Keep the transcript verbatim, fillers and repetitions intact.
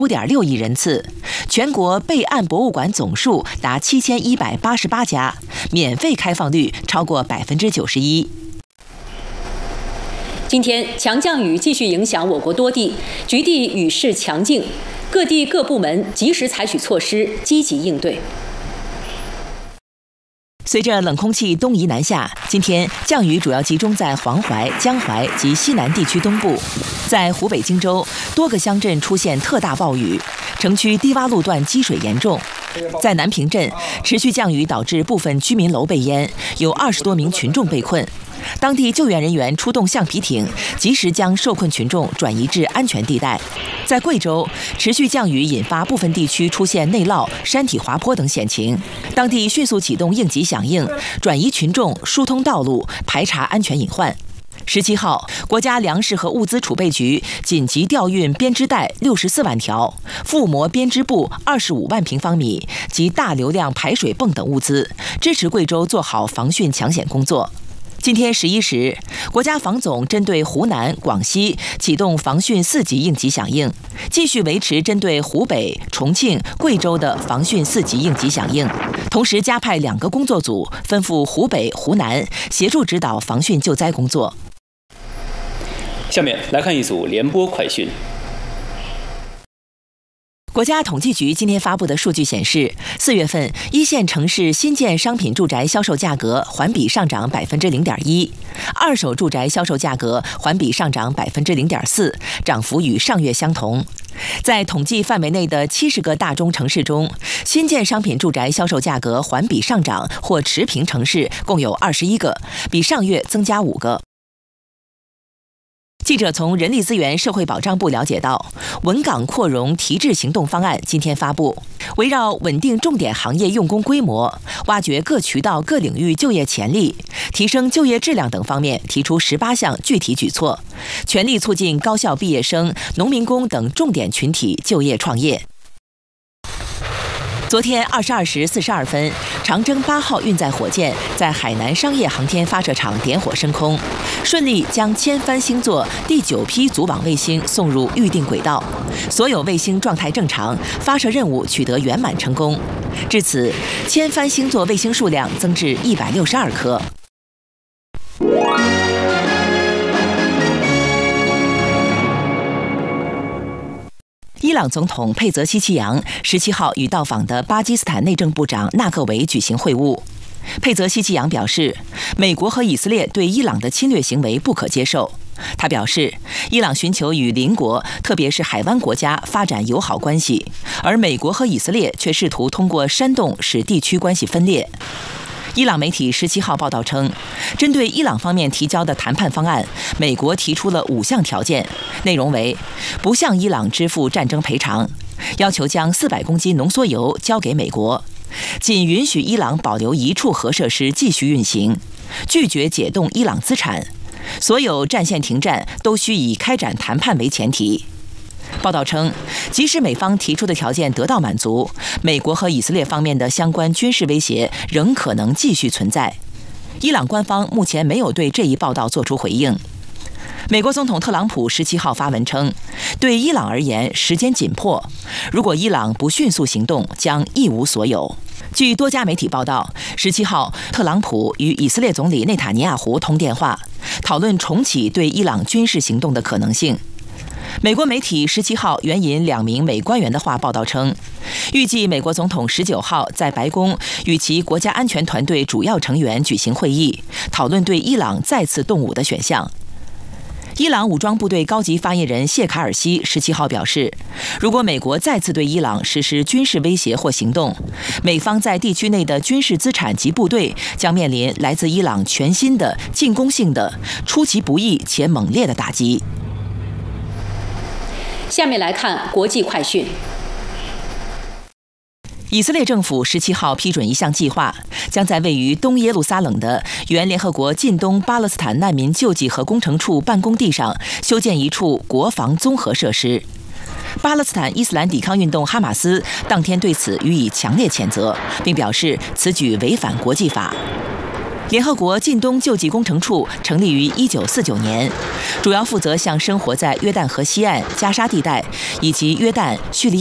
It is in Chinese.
五点六亿人次，全国备案博物馆总数达七千一百八十八家，免费开放率超过百分之九十一。 今天强降雨继续影响我国多地，局地雨势强劲，各地各部门及时采取措施，积极应对。 随着冷空气东移南下，今天降雨主要集中在黄淮、江淮及西南地区东部。在湖北荆州，多个乡镇出现特大暴雨，城区低洼路段积水严重。在南平镇，持续降雨导致部分居民楼被淹，有二十多名群众被困。 当地救援人员出动橡皮艇，及时将受困群众转移至安全地带。在贵州，持续降雨引发部分地区出现内涝、山体滑坡等险情，当地迅速启动应急响应，转移群众、疏通道路，排查安全隐患。 十七号，国家粮食和物资储备局紧急调运编织袋六十四万条、覆膜编织布二十五万平方米及大流量排水泵等物资，支持贵州做好防汛抢险工作。 今天十一时，国家防总针对湖南、广西启动防汛四级应急响应，继续维持针对湖北、重庆、贵州的防汛四级应急响应，同时加派两个工作组，吩咐湖北、湖南协助指导防汛救灾工作。 下面来看一组联播快讯。 国家统计局今天发布的数据显示，四月份一线城市新建商品住宅销售价格环比上涨百分之零点一，二手住宅销售价格环比上涨百分之零点四，涨幅与上月相同。在统计范围内的七十个大中城市中，新建商品住宅销售价格环比上涨或持平城市共有二十一个，比上月增加五个。 记者从人力资源社会保障部了解到，稳岗扩容提质行动方案今天发布，围绕稳定重点行业用工规模、挖掘各渠道各领域就业潜力、提升就业质量等方面提出十八项具体举措，全力促进高校毕业生、农民工等重点群体就业创业。 昨天二十二时四十二分，长征八号运载火箭在海南商业航天发射场点火升空，顺利将千帆星座第九批组网卫星送入预定轨道，所有卫星状态正常，发射任务取得圆满成功。至此，千帆星座卫星数量增至一百六十二颗。 伊朗总统佩泽西奇扬十七号与到访的巴基斯坦内政部长纳克维举行会晤。佩泽西奇扬表示，美国和以色列对伊朗的侵略行为不可接受。他表示，伊朗寻求与邻国，特别是海湾国家发展友好关系，而美国和以色列却试图通过煽动使地区关系分裂。 伊朗媒体十七号报道称，针对伊朗方面提交的谈判方案，美国提出了五项条件，内容为：不向伊朗支付战争赔偿，要求将四百公斤浓缩铀交给美国，仅允许伊朗保留一处核设施继续运行，拒绝解冻伊朗资产，所有战线停战都需以开展谈判为前提。 报道称，即使美方提出的条件得到满足，美国和以色列方面的相关军事威胁仍可能继续存在。伊朗官方目前没有对这一报道作出回应。美国总统特朗普十七号发文称，对伊朗而言时间紧迫，如果伊朗不迅速行动，将一无所有。据多家媒体报道，十七号特朗普与以色列总理内塔尼亚胡通电话，讨论重启对伊朗军事行动的可能性。 美国媒体十七号援引两名美官员的话报道称，预计美国总统十九号在白宫与其国家安全团队主要成员举行会议，讨论对伊朗再次动武的选项。伊朗武装部队高级发言人谢卡尔西十七号表示，如果美国再次对伊朗实施军事威胁或行动，美方在地区内的军事资产及部队将面临来自伊朗全新的进攻性的、出其不意且猛烈的打击。 下面来看国际快讯。 以色列政府十七号批准一项计划，将在位于东耶路撒冷的原联合国近东巴勒斯坦难民救济和工程处办公地上修建一处国防综合设施。巴勒斯坦伊斯兰抵抗运动哈马斯当天对此予以强烈谴责，并表示此举违反国际法。 联合国近东救济工程处成立于一九四九年，主要负责向生活在约旦河西岸、加沙地带以及约旦、叙利